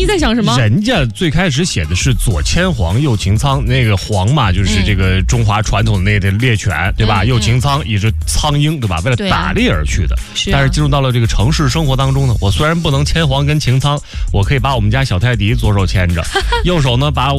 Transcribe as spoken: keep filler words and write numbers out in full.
你在想什么？ 人家最开始写的是左牵黄右擎苍，那个黄嘛就是这个中华传统的那个猎犬，对吧？ 嗯、 右擎苍也是苍鹰，对吧？为了打猎而去的。 是、啊。 但是进入到了这个城市生活当中呢，我虽然不能牵黄跟擎苍，我可以把我们家小泰迪左手牵着，右手呢把